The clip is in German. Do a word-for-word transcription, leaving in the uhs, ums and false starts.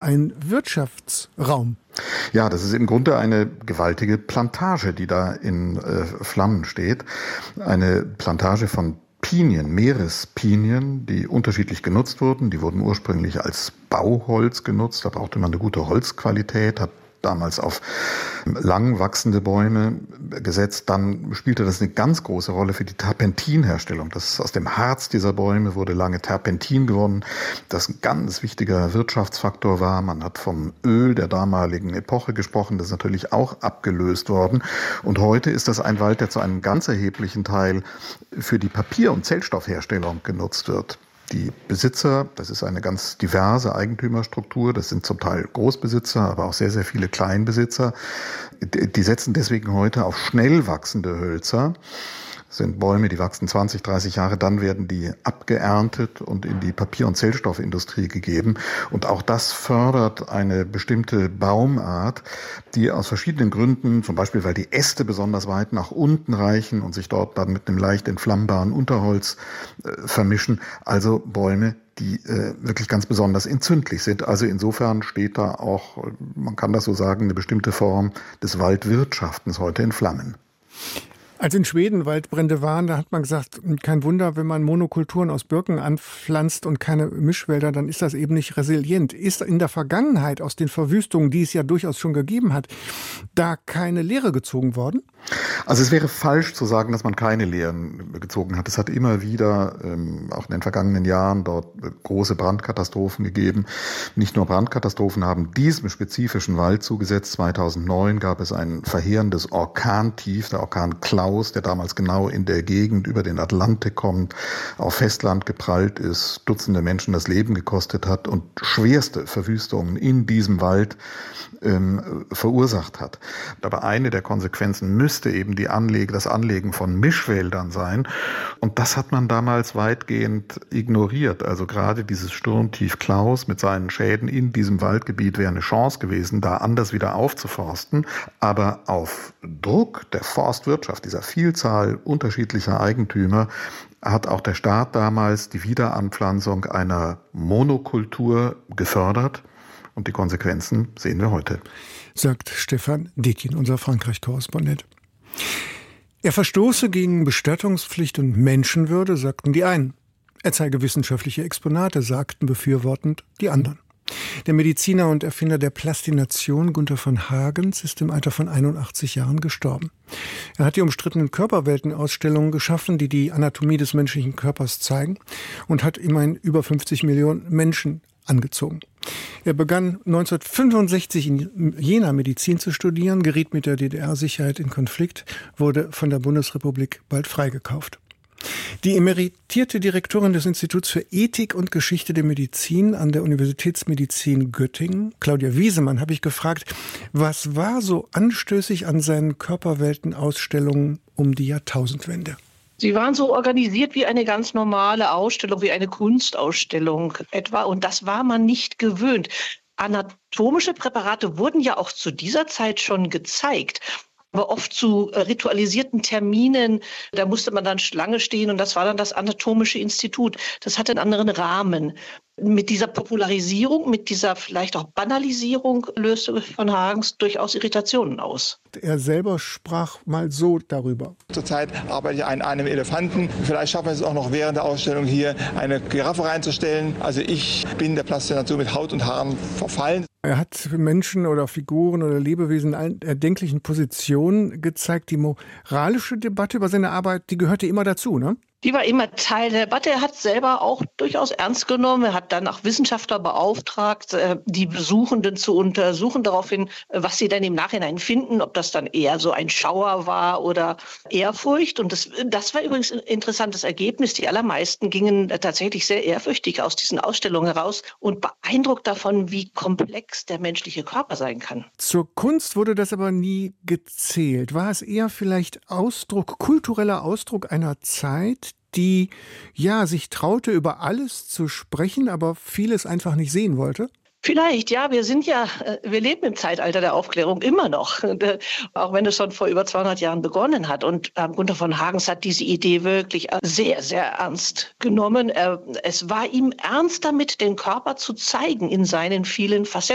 ein Wirtschaftsraum. Ja, das ist im Grunde eine gewaltige Plantage, die da in äh, Flammen steht. Eine Plantage von Pinien, Meerespinien, die unterschiedlich genutzt wurden. Die wurden ursprünglich als Bauholz genutzt. Da brauchte man eine gute Holzqualität, hat damals auf lang wachsende Bäume gesetzt. Dann spielte das eine ganz große Rolle für die Terpentinherstellung. Das aus dem Harz dieser Bäume wurde lange Terpentin gewonnen, das ein ganz wichtiger Wirtschaftsfaktor war. Man hat vom Öl der damaligen Epoche gesprochen, das ist natürlich auch abgelöst worden. Und heute ist das ein Wald, der zu einem ganz erheblichen Teil für die Papier- und Zellstoffherstellung genutzt wird. Die Besitzer, das ist eine ganz diverse Eigentümerstruktur, das sind zum Teil Großbesitzer, aber auch sehr, sehr viele Kleinbesitzer. Die setzen deswegen heute auf schnell wachsende Hölzer. Das sind Bäume, die wachsen zwanzig, dreißig Jahre, dann werden die abgeerntet und in die Papier- und Zellstoffindustrie gegeben. Und auch das fördert eine bestimmte Baumart, die aus verschiedenen Gründen, zum Beispiel weil die Äste besonders weit nach unten reichen und sich dort dann mit einem leicht entflammbaren Unterholz äh, vermischen, also Bäume, die äh, wirklich ganz besonders entzündlich sind. Also insofern steht da auch, man kann das so sagen, eine bestimmte Form des Waldwirtschaftens heute in Flammen. Als in Schweden Waldbrände waren, da hat man gesagt, kein Wunder, wenn man Monokulturen aus Birken anpflanzt und keine Mischwälder, dann ist das eben nicht resilient. Ist in der Vergangenheit aus den Verwüstungen, die es ja durchaus schon gegeben hat, da keine Lehre gezogen worden? Also es wäre falsch zu sagen, dass man keine Lehren gezogen hat. Es hat immer wieder, ähm, auch in den vergangenen Jahren, dort große Brandkatastrophen gegeben. Nicht nur Brandkatastrophen haben diesem spezifischen Wald zugesetzt. zweitausendneun gab es ein verheerendes Orkantief, der Orkan Klaus, der damals genau in der Gegend über den Atlantik kommt, auf Festland geprallt ist, Dutzende Menschen das Leben gekostet hat und schwerste Verwüstungen in diesem Wald ähm, verursacht hat. Aber eine der Konsequenzen müsste eben die Anlege, das Anlegen von Mischwäldern sein. Und das hat man damals weitgehend ignoriert. Also gerade dieses Sturmtief Klaus mit seinen Schäden in diesem Waldgebiet wäre eine Chance gewesen, da anders wieder aufzuforsten. Aber auf Druck der Forstwirtschaft, dieser Vielzahl unterschiedlicher Eigentümer, hat auch der Staat damals die Wiederanpflanzung einer Monokultur gefördert. Und die Konsequenzen sehen wir heute. Sagt Stefan Dekin, unser Frankreich-Korrespondent. Er verstoße gegen Bestattungspflicht und Menschenwürde, sagten die einen. Er zeige wissenschaftliche Exponate, sagten befürwortend die anderen. Der Mediziner und Erfinder der Plastination Gunther von Hagens ist im Alter von einundachtzig Jahren gestorben. Er hat die umstrittenen Körperweltenausstellungen geschaffen, die die Anatomie des menschlichen Körpers zeigen, und hat immerhin über fünfzig Millionen Menschen angezogen. Er begann neunzehnhundertfünfundsechzig in Jena Medizin zu studieren, geriet mit der D D R-Sicherheit in Konflikt, wurde von der Bundesrepublik bald freigekauft. Die emeritierte Direktorin des Instituts für Ethik und Geschichte der Medizin an der Universitätsmedizin Göttingen, Claudia Wiesemann, habe ich gefragt, was war so anstößig an seinen Körperweltenausstellungen um die Jahrtausendwende? Sie waren so organisiert wie eine ganz normale Ausstellung, wie eine Kunstausstellung etwa. Und das war man nicht gewöhnt. Anatomische Präparate wurden ja auch zu dieser Zeit schon gezeigt. Aber oft zu ritualisierten Terminen, da musste man dann Schlange stehen und das war dann das Anatomische Institut. Das hatte einen anderen Rahmen. Mit dieser Popularisierung, mit dieser vielleicht auch Banalisierung löste von Hagens durchaus Irritationen aus. Er selber sprach mal so darüber. Zurzeit arbeite ich an einem Elefanten. Vielleicht schaffen wir es auch noch während der Ausstellung hier eine Giraffe reinzustellen. Also ich bin der Plastination mit Haut und Haaren verfallen. Er hat Menschen oder Figuren oder Lebewesen in allen erdenklichen Positionen gezeigt. Die moralische Debatte über seine Arbeit, die gehörte immer dazu, ne? Die war immer Teil der Debatte. Er hat selber auch durchaus ernst genommen. Er hat dann auch Wissenschaftler beauftragt, die Besuchenden zu untersuchen, daraufhin, was sie dann im Nachhinein finden, ob das dann eher so ein Schauer war oder Ehrfurcht. Und das, das war übrigens ein interessantes Ergebnis. Die allermeisten gingen tatsächlich sehr ehrfürchtig aus diesen Ausstellungen heraus und beeindruckt davon, wie komplex der menschliche Körper sein kann. Zur Kunst wurde das aber nie gezählt. War es eher vielleicht Ausdruck, kultureller Ausdruck einer Zeit, die ja sich traute, über alles zu sprechen, aber vieles einfach nicht sehen wollte? Vielleicht, ja. Wir sind ja, wir leben im Zeitalter der Aufklärung immer noch, auch wenn es schon vor über zweihundert Jahren begonnen hat. Und ähm, Gunther von Hagens hat diese Idee wirklich sehr, sehr ernst genommen. Er, es war ihm ernst damit, den Körper zu zeigen in seinen vielen Facetten.